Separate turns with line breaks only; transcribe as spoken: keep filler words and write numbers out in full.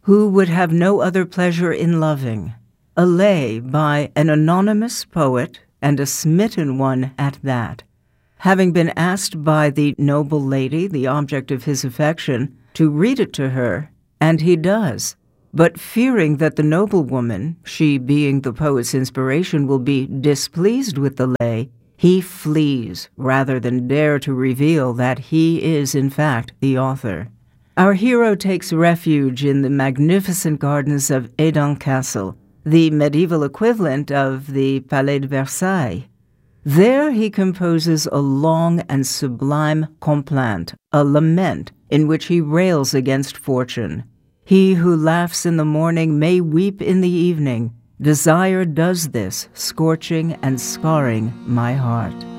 who would have no other pleasure in loving, a lay by an anonymous poet, and a smitten one at that, having been asked by the noble lady, the object of his affection, to read it to her, and he does. But fearing that the noblewoman, she being the poet's inspiration, will be displeased with the lay, he flees rather than dare to reveal that he is, in fact, the author. Our hero takes refuge in the magnificent gardens of Edan Castle, the medieval equivalent of the Palais de Versailles. There he composes a long and sublime complaint, a lament, in which he rails against fortune. He who laughs in the morning may weep in the evening. Desire does this, scorching and scarring my heart.